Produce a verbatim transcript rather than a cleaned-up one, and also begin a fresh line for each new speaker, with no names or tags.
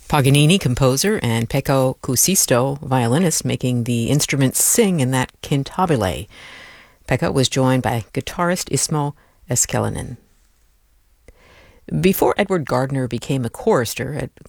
Paganini, composer, and Pecco Cusisto, violinist, making the instruments sing in that cantabile. Pecco was joined by guitarist Ismo Eskelinen. Before Edward Gardner became a chorister at